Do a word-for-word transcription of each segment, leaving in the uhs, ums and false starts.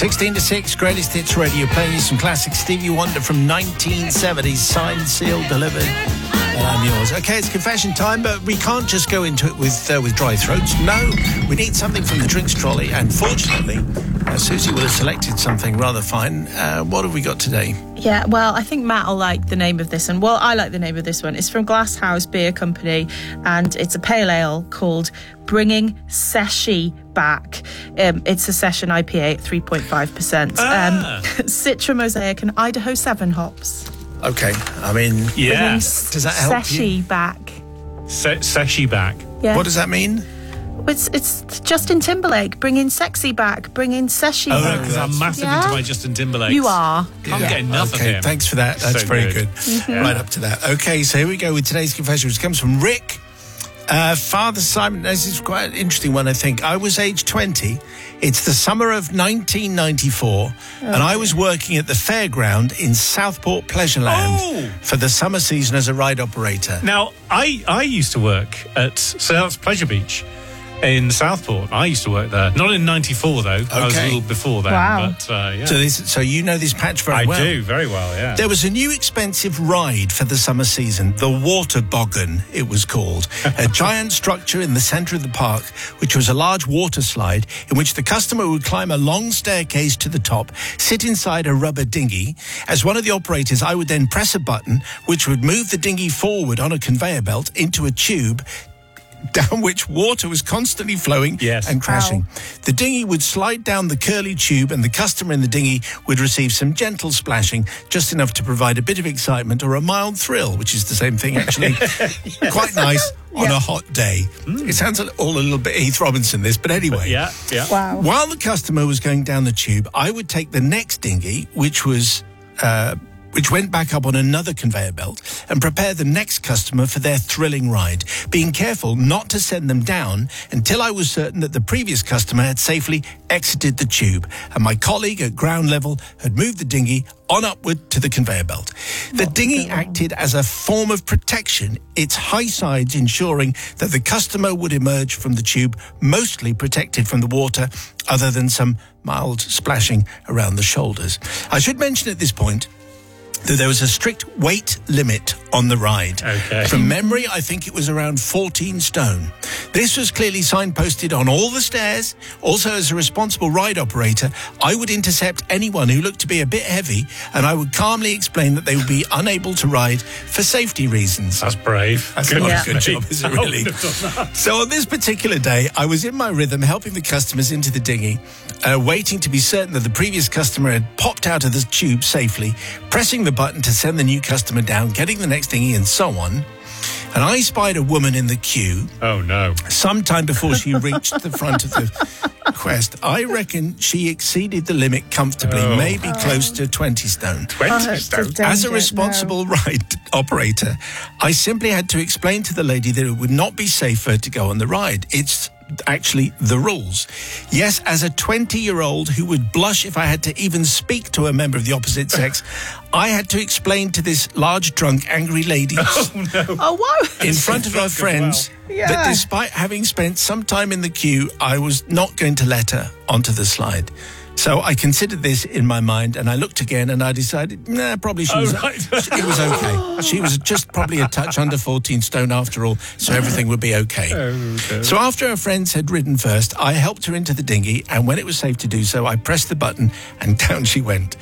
sixteen to six, Greatest Hits Radio, playing you some classic Stevie Wonder from nineteen seventies, signed, sealed, delivered. And I'm yours. Okay, it's confession time, but we can't just go into it with uh, with dry throats. No, we need something from the drinks trolley, and fortunately, uh, Susie will have selected something rather fine. Uh, what have we got today? Yeah, well, I think Matt will like the name of this one. Well, I like the name of this one. It's from Glass House Beer Company, and it's a pale ale called Bringing Seshi Back. Um, it's a session I P A at three point five percent. Ah. Um, Citra Mosaic and Idaho seven hops. Okay, I mean, Yeah. Bringing Does that help Seshi you? back. Se- Seshi back. Yeah. What does that mean? It's it's Justin Timberlake bringing sexy back, bringing Seshi Oh, back. because I'm massive Yeah. into my Justin Timberlake. You are. Can't Yeah. get enough Okay, of him. thanks for that. That's So very good. good. Right up to that. Okay, so here we go with today's confession, which comes from Rick. Uh, Father Simon, this is quite an interesting one, I think. I was age twenty. It's the summer of nineteen ninety-four, and I was working at the fairground in Southport Pleasureland Oh! for the summer season as a ride operator. Now, I, I used to work at, so that's Pleasure Beach in Southport. I used to work there. Not in ninety-four, though. I was a Okay. little before then. Wow. But, uh, yeah. So, this, so you know this patch very I well. do, very well, yeah. There was a new expensive ride for the summer season, the Water Boggan, it was called. A giant structure in the centre of the park, which was a large water slide in which the customer would climb a long staircase to the top, sit inside a rubber dinghy. As one of the operators, I would then press a button which would move the dinghy forward on a conveyor belt into a tube down which water was constantly flowing Yes. and crashing. Wow. The dinghy would slide down the curly tube, and the customer in the dinghy would receive some gentle splashing, just enough to provide a bit of excitement or a mild thrill, which is the same thing, actually. Quite nice on a hot day. It sounds all a little bit Heath Robinson, this, but anyway. Yeah, yeah. Wow. While the customer was going down the tube, I would take the next dinghy, which was... Uh, which went back up on another conveyor belt, and prepare the next customer for their thrilling ride, being careful not to send them down until I was certain that the previous customer had safely exited the tube, and my colleague at ground level had moved the dinghy on upward to the conveyor belt. The dinghy acted as a form of protection, its high sides ensuring that the customer would emerge from the tube mostly protected from the water, other than some mild splashing around the shoulders. I should mention at this point that there was a strict weight limit on the ride. Okay. From memory, I think it was around fourteen stone. This was clearly signposted on all the stairs. Also, as a responsible ride operator, I would intercept anyone who looked to be a bit heavy, and I would calmly explain that they would be unable to ride for safety reasons. That's brave. That's not Yeah. a good job, is it I really? wouldn't have done that. So on this particular day, I was in my rhythm, helping the customers into the dinghy, uh, waiting to be certain that the previous customer had popped out of the tube safely, pressing the button to send the new customer down, getting the next dinghy, and so on. And I spied a woman in the queue Oh, no. sometime before she reached the front of the quest. I reckon she exceeded the limit comfortably, Oh. maybe close to twenty stone. twenty it's stone. a As a danger, responsible ride operator, I simply had to explain to the lady that it would not be safe for her to go on the ride. It's actually the rules. Yes, as a twenty-year-old who would blush if I had to even speak to a member of the opposite sex, I had to explain to this large, drunk, angry lady Oh, wow. in front of her drunk as friends well. that Yeah. despite having spent some time in the queue, I was not going to let her onto the slide. So I considered this in my mind, and I looked again, and I decided, nah, probably she Oh, was, right. it was okay. She was just probably a touch under fourteen stone after all, so everything would be okay. Okay. So after her friends had ridden first, I helped her into the dinghy, and when it was safe to do so, I pressed the button, and down she went.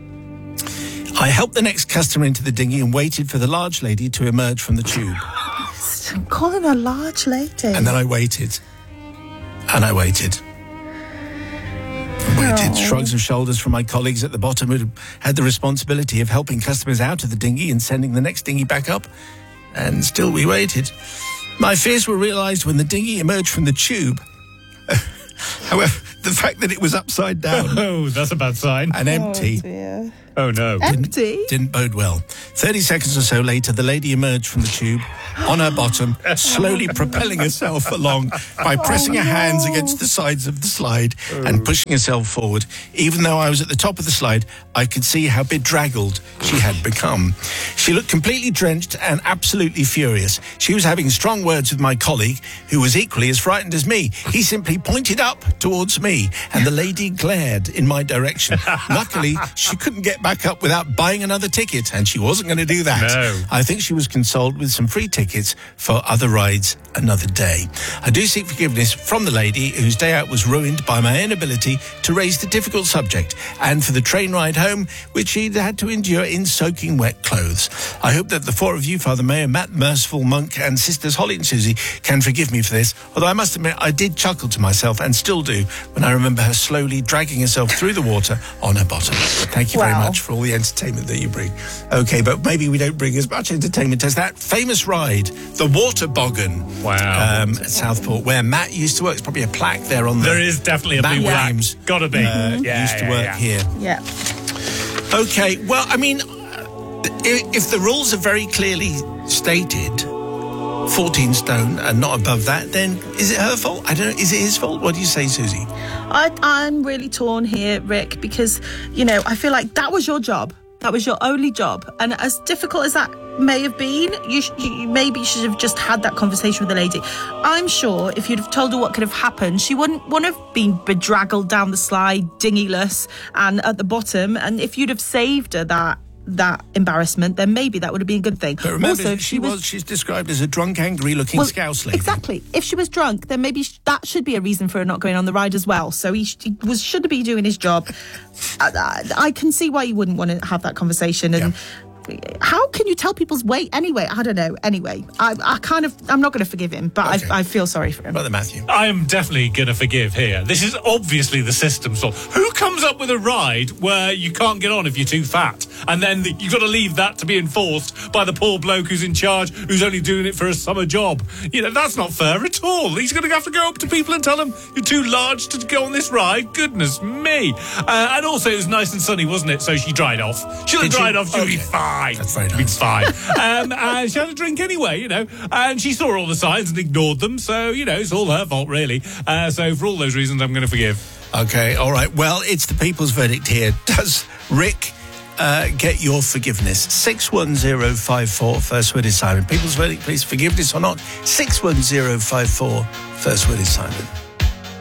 I helped the next customer into the dinghy and waited for the large lady to emerge from the tube. Call him a large lady. And then I waited. And I waited. I waited. Oh. Shrugs of shoulders from my colleagues at the bottom who had the responsibility of helping customers out of the dinghy and sending the next dinghy back up. And still we waited. My fears were realised when the dinghy emerged from the tube. However, the fact that it was upside down Oh, that's a bad sign. and empty Oh, dear. Oh, no. Empty? Didn't bode well. thirty seconds or so later, the lady emerged from the tube on her bottom, slowly propelling herself along by pressing her hands against the sides of the slide and pushing herself forward. Even though I was at the top of the slide, I could see how bedraggled she had become. She looked completely drenched and absolutely furious. She was having strong words with my colleague, who was equally as frightened as me. He simply pointed up towards me, and the lady glared in my direction. Luckily, she couldn't get back up without buying another ticket, and she wasn't going to do that. No. I think she was consoled with some free tickets for other rides another day. I do seek forgiveness from the lady whose day out was ruined by my inability to raise the difficult subject, and for the train ride home, which she'd had to endure in soaking wet clothes. I hope that the four of you, Father Mayor, Matt, Merciful, Monk, and Sisters Holly and Susie, can forgive me for this, although I must admit I did chuckle to myself, and still do, when I remember her slowly dragging herself through the water on her bottom. Thank you very Wow. much for all the entertainment that you bring. Okay, but maybe we don't bring as much entertainment as that famous ride, the Water Boggin. Wow. Um, at Southport, where Matt used to work. There's probably a plaque there on the... There is definitely a Matt big plaque. Williams, Gotta be. Uh, Yeah, used to yeah, work yeah. here. Yeah. Okay, well, I mean, if, if the rules are very clearly stated, fourteen stone and not above that, then is it her fault? I don't know. Is it his fault? What do you say, Susie? I, I'm really torn here, Rick, because, you know, I feel like that was your job. That was your only job. And as difficult as that may have been, you, sh- you maybe should have just had that conversation with the lady. I'm sure if you'd have told her what could have happened, she wouldn't want to have been bedraggled down the slide, dinghy-less, and at the bottom. And if you'd have saved her that that embarrassment, then maybe that would have been a good thing. But remember, also, if she, she was, was she's described as a drunk, angry-looking well, scouse lady. Exactly. If she was drunk, then maybe sh- that should be a reason for her not going on the ride as well. So he, sh- he was should be doing his job. I, I, I can see why you wouldn't want to have that conversation. And how can you tell people's weight anyway? I don't know. Anyway, I, I kind of, I'm not going to forgive him, but Okay. I, I feel sorry for him. Brother Matthew. I am definitely going to forgive here. This is obviously the system's fault. Who comes up with a ride where you can't get on if you're too fat? And then the, you've got to leave that to be enforced by the poor bloke who's in charge, who's only doing it for a summer job. You know, that's not fair at all. He's going to have to go up to people and tell them, you're too large to go on this ride. Goodness me. Uh, and also, it was nice and sunny, wasn't it? So she dried off. She'll have Did she? dried off. She'll be Okay. fine. That's very She'll be nice. fine. um, and she had a drink anyway, you know. And she saw all the signs and ignored them. So, you know, it's all her fault, really. Uh, so for all those reasons, I'm going to forgive. Okay, all right. Well, it's the people's verdict here. Does Rick uh, get your forgiveness? six one zero five four, first word is Simon. People's verdict, please. Forgiveness or not? six one zero five four, first word is Simon.